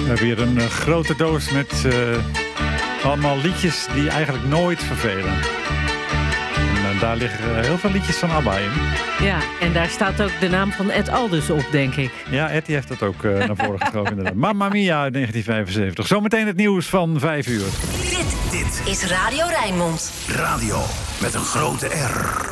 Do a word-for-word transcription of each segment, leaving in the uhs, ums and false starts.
We hebben hier een uh, grote doos met uh, allemaal liedjes die eigenlijk nooit vervelen. En uh, daar liggen uh, heel veel liedjes van ABBA in. Ja, en daar staat ook de naam van Ed Aldus op, denk ik. Ja, Ed die heeft dat ook uh, naar voren geschoven inderdaad. Mamma Mia uit negentien vijfenzeventig. Zometeen het nieuws van vijf uur. Dit, dit is Radio Rijnmond. Radio met een grote R.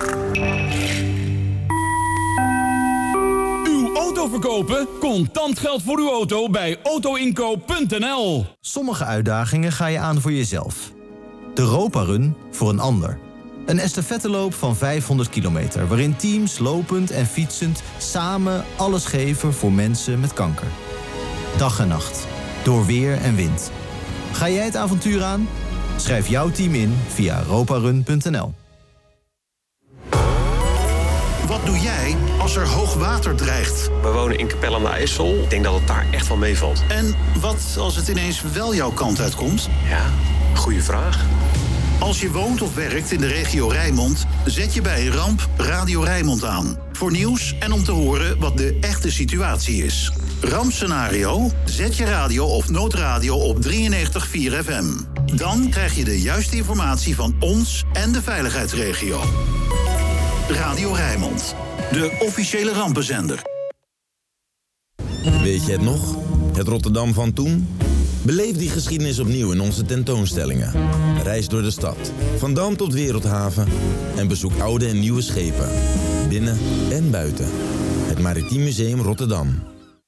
Auto verkopen? Contant geld voor uw auto bij autoinkoop punt n l. Sommige uitdagingen ga je aan voor jezelf. De Roparun voor een ander. Een estafetteloop van vijfhonderd kilometer... waarin teams lopend en fietsend samen alles geven voor mensen met kanker. Dag en nacht. Door weer en wind. Ga jij het avontuur aan? Schrijf jouw team in via roparun punt n l. Wat doe jij als er hoog water dreigt? We wonen in Capelle aan de IJssel. Ik denk dat het daar echt wel meevalt. En wat als het ineens wel jouw kant uitkomt? Ja, goede vraag. Als je woont of werkt in de regio Rijnmond, zet je bij een ramp Radio Rijnmond aan. Voor nieuws en om te horen wat de echte situatie is. Rampscenario? Zet je radio of noodradio op drieënnegentig komma vier F M. Dan krijg je de juiste informatie van ons en de veiligheidsregio. Radio Rijnmond, de officiële rampenzender. Weet je het nog? Het Rotterdam van toen? Beleef die geschiedenis opnieuw in onze tentoonstellingen. Reis door de stad, van Dam tot Wereldhaven... en bezoek oude en nieuwe schepen, binnen en buiten. Het Maritiem Museum Rotterdam.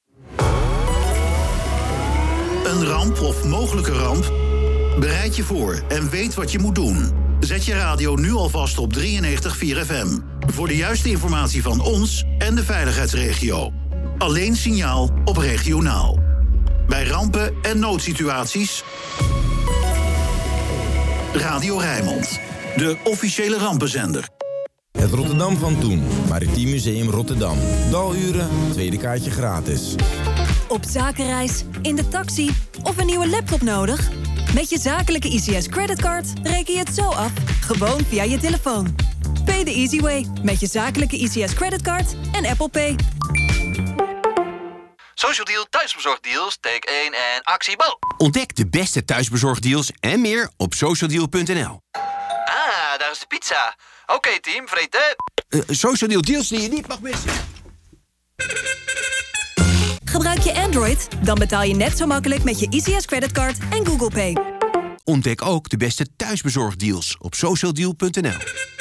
Een ramp of mogelijke ramp? Bereid je voor en weet wat je moet doen. Zet je radio nu alvast op drieënnegentig komma vier F M. Voor de juiste informatie van ons en de veiligheidsregio. Alleen signaal op regionaal. Bij rampen en noodsituaties... Radio Rijnmond, de officiële rampenzender. Het Rotterdam van toen, Maritiem Museum Rotterdam. Daluren, tweede kaartje gratis. Op zakenreis, in de taxi of een nieuwe laptop nodig? Met je zakelijke I C S creditcard reken je het zo af, gewoon via je telefoon. Pay the easy way, met je zakelijke I C S creditcard en Apple Pay. Social Deal thuisbezorgdeals, take één en actie, bo! Ontdek de beste thuisbezorgdeals en meer op social deal punt n l. Ah, daar is de pizza. Oké okay, team, vreten. Uh, Social Deal deals die je niet mag missen. Gebruik je Android? Dan betaal je net zo makkelijk met je I C S creditcard en Google Pay. Ontdek ook de beste thuisbezorgdeals op social deal punt n l.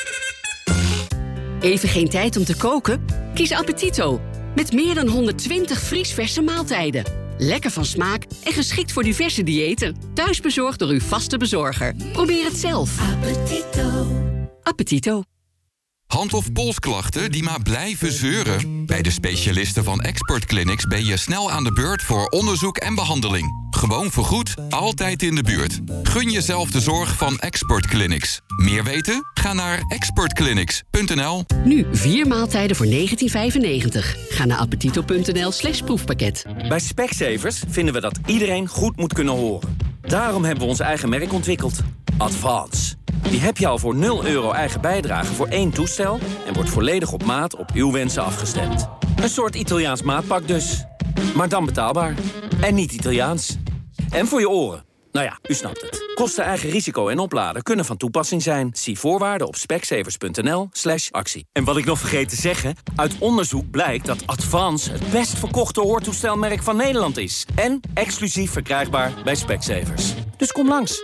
Even geen tijd om te koken? Kies Appetito. Met meer dan honderdtwintig vriesverse maaltijden. Lekker van smaak en geschikt voor diverse diëten. Thuis bezorgd door uw vaste bezorger. Probeer het zelf. Appetito. Appetito. Hand- of polsklachten die maar blijven zeuren? Bij de specialisten van Expert Clinics ben je snel aan de beurt voor onderzoek en behandeling. Gewoon vergoed, altijd in de buurt. Gun jezelf de zorg van Expert Clinics. Meer weten? Ga naar expert clinics punt n l. Nu vier maaltijden voor negentien vijfennegentig. Ga naar appetito punt n l slash proefpakket. Bij Specsavers vinden we dat iedereen goed moet kunnen horen. Daarom hebben we ons eigen merk ontwikkeld. Advance. Die heb je al voor nul euro eigen bijdrage voor één toestel... en wordt volledig op maat op uw wensen afgestemd. Een soort Italiaans maatpak dus. Maar dan betaalbaar. En niet Italiaans. En voor je oren. Nou ja, u snapt het. Kosten, eigen risico en opladen kunnen van toepassing zijn. Zie voorwaarden op specsavers punt n l slash actie. En wat ik nog vergeet te zeggen... uit onderzoek blijkt dat Advance het best verkochte hoortoestelmerk van Nederland is. En exclusief verkrijgbaar bij Specsavers. Dus kom langs.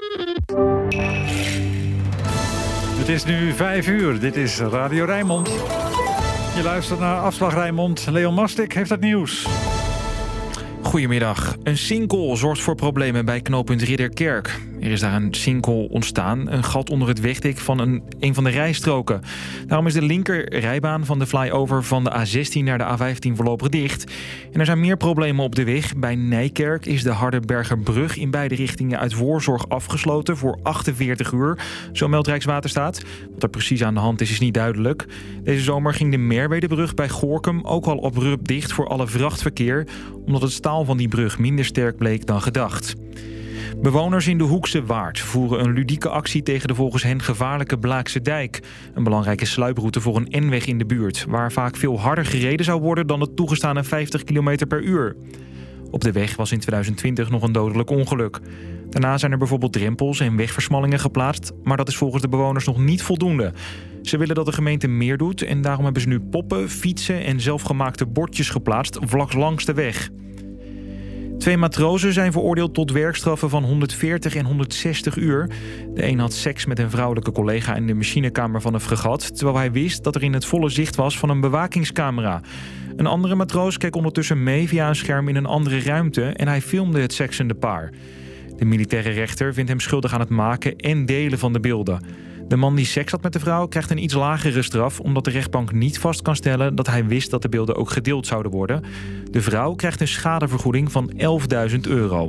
Het is nu vijf uur. Dit is Radio Rijnmond. Je luistert naar Afslag Rijnmond. Leon Mastik heeft het nieuws. Goedemiddag. Een sinkhole zorgt voor problemen bij knooppunt Ridderkerk. Er is daar een sinkhole ontstaan, een gat onder het wegdek van een, een van de rijstroken. Daarom is de linker rijbaan van de flyover van de A zestien naar de A vijftien voorlopig dicht. En er zijn meer problemen op de weg. Bij Nijkerk is de Hardenbergerbrug in beide richtingen uit voorzorg afgesloten voor achtenveertig uur. Zo meldt Rijkswaterstaat. Wat er precies aan de hand is, is niet duidelijk. Deze zomer ging de Merwedebrug bij Gorinchem ook al abrupt dicht voor alle vrachtverkeer, omdat het staal van die brug minder sterk bleek dan gedacht. Bewoners in de Hoekse Waard voeren een ludieke actie tegen de volgens hen gevaarlijke Blaakse Dijk. Een belangrijke sluiproute voor een N-weg in de buurt, waar vaak veel harder gereden zou worden dan het toegestane vijftig kilometer per uur. Op de weg was in tweeduizend twintig nog een dodelijk ongeluk. Daarna zijn er bijvoorbeeld drempels en wegversmallingen geplaatst, maar dat is volgens de bewoners nog niet voldoende. Ze willen dat de gemeente meer doet en daarom hebben ze nu poppen, fietsen en zelfgemaakte bordjes geplaatst vlak langs de weg. Twee matrozen zijn veroordeeld tot werkstraffen van honderdveertig en honderdzestig uur. De een had seks met een vrouwelijke collega in de machinekamer van een fregat, terwijl hij wist dat er in het volle zicht was van een bewakingscamera. Een andere matroos keek ondertussen mee via een scherm in een andere ruimte en hij filmde het seksende paar. De militaire rechter vindt hem schuldig aan het maken en delen van de beelden. De man die seks had met de vrouw krijgt een iets lagere straf, omdat de rechtbank niet vast kan stellen dat hij wist dat de beelden ook gedeeld zouden worden. De vrouw krijgt een schadevergoeding van elfduizend euro.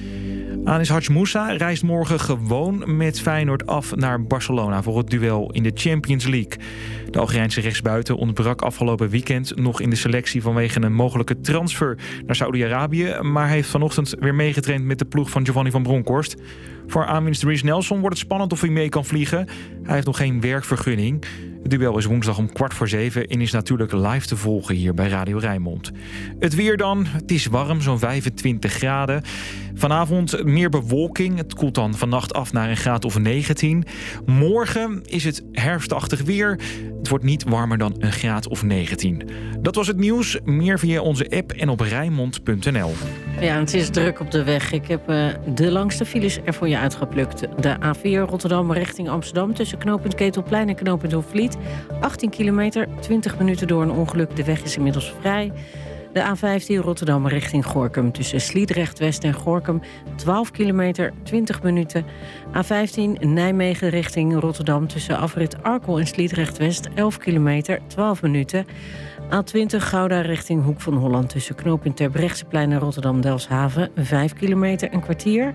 Anis Hadj Moussa reist morgen gewoon met Feyenoord af naar Barcelona voor het duel in de Champions League. De Algerijnse rechtsbuiten ontbrak afgelopen weekend nog in de selectie vanwege een mogelijke transfer naar Saoedi-Arabië, maar heeft vanochtend weer meegetraind met de ploeg van Giovanni van Bronckhorst. Voor aanwinst Reece Nelson wordt het spannend of hij mee kan vliegen. Hij heeft nog geen werkvergunning. Het duel is woensdag om kwart voor zeven en is natuurlijk live te volgen hier bij Radio Rijnmond. Het weer dan. Het is warm, zo'n vijfentwintig graden. Vanavond meer bewolking. Het koelt dan vannacht af naar een graad of negentien. Morgen is het herfstachtig weer. Het wordt niet warmer dan een graad of negentien. Dat was het nieuws. Meer via onze app en op rijnmond punt n l. Ja, het is druk op de weg. Ik heb uh, de langste files er voor je uitgeplukt. De A vier Rotterdam richting Amsterdam tussen knooppunt Ketelplein en knooppunt Hofvliet. achttien kilometer, twintig minuten door een ongeluk. De weg is inmiddels vrij. De A vijftien Rotterdam richting Gorinchem tussen Sliedrecht West en Gorinchem. twaalf kilometer, twintig minuten. A vijftien Nijmegen richting Rotterdam tussen afrit Arkel en Sliedrecht West. elf kilometer, twaalf minuten. A twintig Gouda richting Hoek van Holland tussen knooppunt Terbrechtseplein en Rotterdam-Delfshaven. vijf kilometer, een kwartier.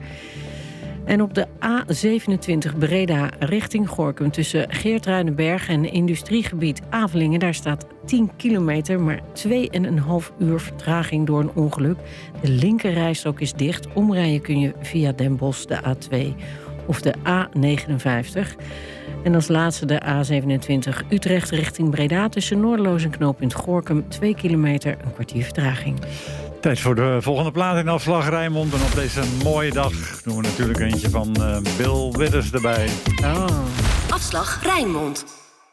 En op de A zevenentwintig Breda richting Gorinchem tussen Geertruidenberg en industriegebied Avelingen. Daar staat tien kilometer, maar twee en een half uur vertraging door een ongeluk. De linkerrijstrook is dicht. Omrijden kun je via Den Bosch de A twee of de A negenenvijftig. En als laatste de A zevenentwintig Utrecht richting Breda tussen Noorderloos en knooppunt Gorinchem. twee kilometer, een kwartier vertraging. Tijd voor de volgende plaat in Afslag Rijnmond. En op deze mooie dag doen we natuurlijk eentje van uh, Bill Withers erbij. Oh. Afslag Rijnmond.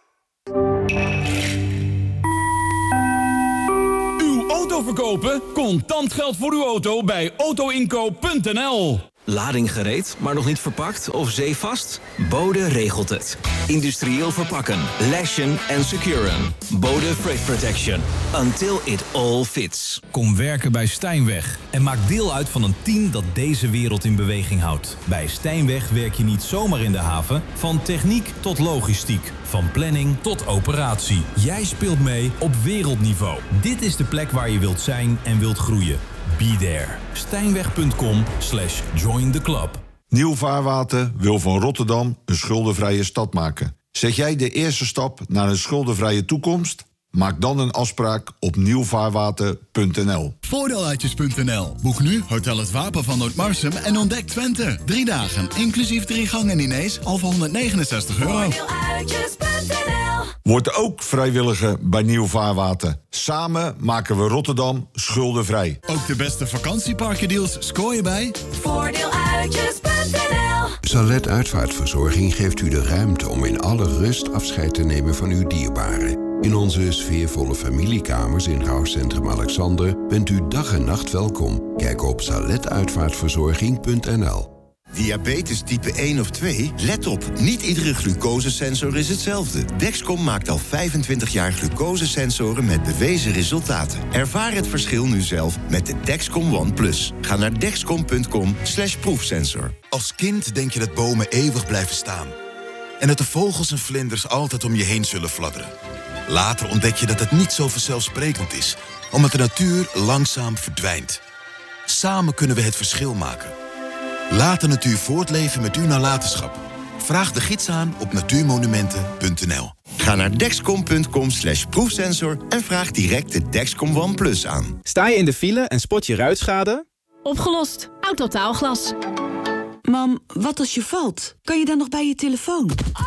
Uw auto verkopen? Contant geld voor uw auto bij auto inkoop punt n l. Lading gereed, maar nog niet verpakt of zeevast? Bode regelt het. Industrieel verpakken, lashen en securen. Bode Freight Protection. Until it all fits. Kom werken bij Stijnweg en maak deel uit van een team dat deze wereld in beweging houdt. Bij Stijnweg werk je niet zomaar in de haven, van techniek tot logistiek. Van planning tot operatie. Jij speelt mee op wereldniveau. Dit is de plek waar je wilt zijn en wilt groeien. Be there. Stijnweg.com slash join the club. Nieuw Vaarwater wil van Rotterdam een schuldenvrije stad maken. Zet jij de eerste stap naar een schuldenvrije toekomst? Maak dan een afspraak op nieuw vaarwater punt n l. Voordeeluitjes punt n l. Boek nu Hotel Het Wapen van Noordmarsum en ontdek Twente. Drie dagen, inclusief drie gangen diners, al voor honderdnegenenzestig euro. Voordeeluitjes punt n l. Word ook vrijwilliger bij Nieuw Vaarwater. Samen maken we Rotterdam schuldenvrij. Ook de beste vakantieparkendeals scoor je bij Voordeeluitjes punt n l. Salet Uitvaartverzorging geeft u de ruimte om in alle rust afscheid te nemen van uw dierbaren. In onze sfeervolle familiekamers in Rouwcentrum Alexander bent u dag en nacht welkom. Kijk op salet uitvaartverzorging punt n l. Diabetes type één of twee? Let op, niet iedere glucosesensor is hetzelfde. Dexcom maakt al vijfentwintig jaar glucosesensoren met bewezen resultaten. Ervaar het verschil nu zelf met de Dexcom One Plus. Ga naar dexcom punt com slash proefsensor. Als kind denk je dat bomen eeuwig blijven staan. En dat de vogels en vlinders altijd om je heen zullen fladderen. Later ontdek je dat het niet zo vanzelfsprekend is, omdat de natuur langzaam verdwijnt. Samen kunnen we het verschil maken. Laat de natuur voortleven met uw nalatenschap. Vraag de gids aan op natuurmonumenten punt n l. Ga naar dexcom punt com slash proefsensor en vraag direct de Dexcom One Plus aan. Sta je in de file en spot je ruitschade? Opgelost. Autotaalglas. Mam, wat als je valt? Kan je dan nog bij je telefoon?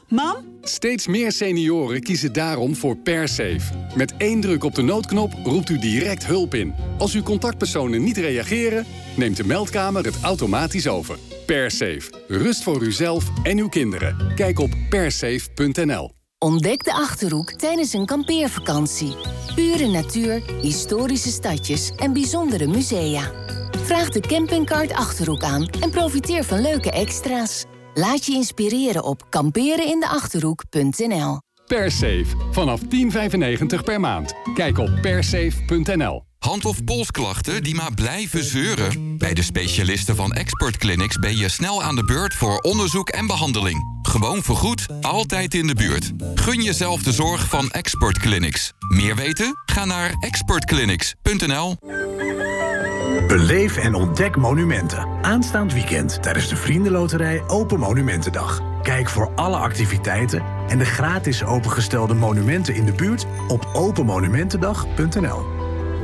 Mam? Steeds meer senioren kiezen daarom voor PerSafe. Met één druk op de noodknop roept u direct hulp in. Als uw contactpersonen niet reageren, neemt de meldkamer het automatisch over. PerSafe. Rust voor uzelf en uw kinderen. Kijk op persafe punt n l. Ontdek de Achterhoek tijdens een kampeervakantie. Pure natuur, historische stadjes en bijzondere musea. Vraag de campingkaart Achterhoek aan en profiteer van leuke extra's. Laat je inspireren op kamperenindeachterhoek punt n l. PerSafe. Vanaf tien vijfennegentig per maand. Kijk op persafe punt n l. Hand- of polsklachten die maar blijven zeuren? Bij de specialisten van Expert Clinics ben je snel aan de beurt voor onderzoek en behandeling. Gewoon vergoed, altijd in de buurt. Gun jezelf de zorg van Expert Clinics. Meer weten? Ga naar expert clinics punt n l. Beleef en ontdek monumenten. Aanstaand weekend tijdens de Vriendenloterij Open Monumentendag. Kijk voor alle activiteiten en de gratis opengestelde monumenten in de buurt op open monumentendag punt n l.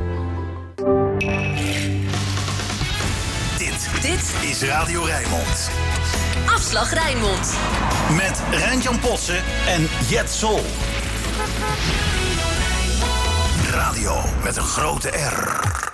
Dit, dit is Radio Rijnmond. Afslag Rijnmond. Met Rijntjan Potzen en Jet Sol. Radio met een grote R.